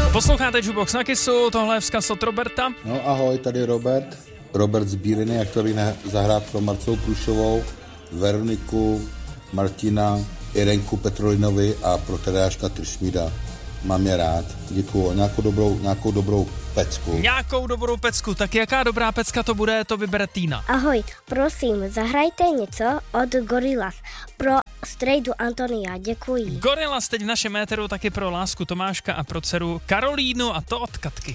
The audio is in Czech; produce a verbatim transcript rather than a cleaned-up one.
Posloucháte Jukebox na Kissu, tohle je vzkaz od Roberta. No ahoj, tady Robert. Robert z Bíliny, jak to ne zahrát pro Marcelu Průšovou, Veroniku, Martina, Irenku Petrolinovi a pro Tadeáška Tršmída. Mám je rád. Děkuju. Nějakou dobrou, nějakou dobrou pecku. Nějakou dobrou pecku. Tak jaká dobrá pecka to bude, to vybere Týna. Ahoj, prosím, zahrajte něco od Gorillaz pro strejdu Antonia. Děkuji. Gorillaz teď v našem éteru taky pro lásku Tomáška a pro dceru Karolínu a to od Katky.